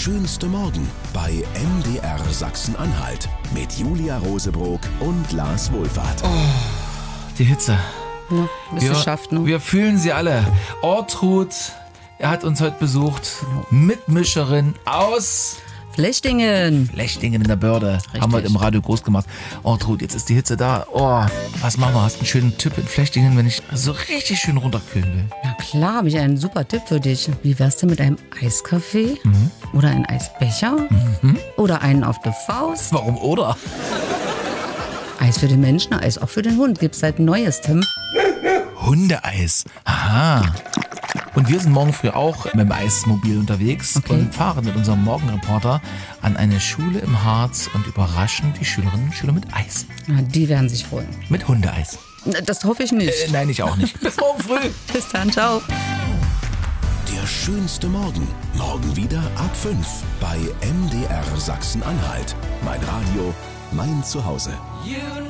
schönste Morgen bei MDR Sachsen-Anhalt mit Julia Rosebrock und Lars Wohlfahrt. Die Hitze. Ja, bist du schafft, ne? Wir fühlen sie alle. Ortrud, er hat uns heute besucht. Mitmischerin aus Flechtingen. Flechtingen in der Börde. Haben wir heute im Radio groß gemacht. Ortrud, jetzt ist die Hitze da. Oh, was machen wir? Hast du einen schönen Tipp in Flechtingen, wenn ich so richtig schön runterkühlen will? Na klar, habe ich einen super Tipp für dich. Wie wär's denn mit einem Eiskaffee? Oder einem Eisbecher? Oder einen auf der Faust? Warum oder? Eis für den Menschen, Eis auch für den Hund. Gibt's seit Neuestem. Hundeeis. Aha. Und wir sind morgen früh auch mit dem Eismobil unterwegs und fahren mit unserem Morgenreporter an eine Schule im Harz und überraschen die Schülerinnen und Schüler mit Eis. Na, die werden sich freuen. Mit Hundeeis. Das hoffe ich nicht. Nein, ich auch nicht. Bis morgen früh. Bis dann, ciao. Der schönste Morgen. Morgen wieder ab 5 bei MDR Sachsen-Anhalt. Mein Radio, mein Zuhause.